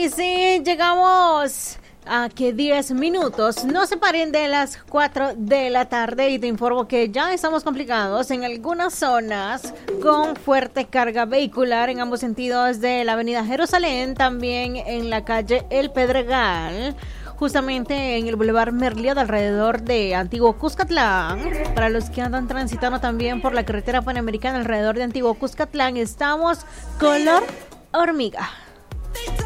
Y sí, llegamos a que 10 minutos no se paren de las 4 de la tarde y te informo que ya estamos complicados en algunas zonas con fuerte carga vehicular en ambos sentidos de la avenida Jerusalén, también en la calle El Pedregal, justamente en el Boulevard Merliot alrededor de Antiguo Cuscatlán. Para los que andan transitando también por la carretera panamericana alrededor de Antiguo Cuscatlán, estamos color hormiga.